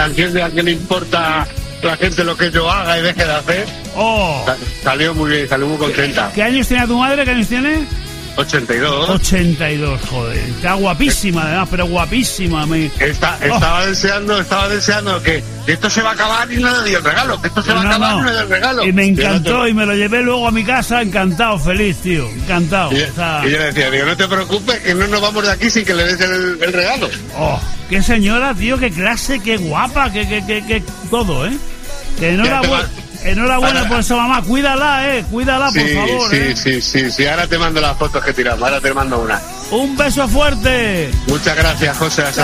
canción de ¿a quién le importa la gente lo que yo haga y deje de hacer? Salió muy bien, salió muy contenta. ¿Qué años tiene tu madre? ¿Qué años tiene? 82. 82, joder. Está guapísima, además, pero guapísima. Estaba deseando que esto se va a acabar y no le di el regalo. Que esto se va a acabar y no le di el regalo. Y me encantó y me lo llevé luego a mi casa encantado, feliz, tío. Encantado. Y yo le decía, digo, no te preocupes, que no nos vamos de aquí sin que le des el regalo. Qué señora, tío, qué clase, qué guapa, qué todo, ¿eh? Que enhorabuena por esa mamá, cuídala, por favor. Sí, ahora te mando las fotos que tiramos, ahora te mando una. Un beso fuerte. Muchas gracias, José, hasta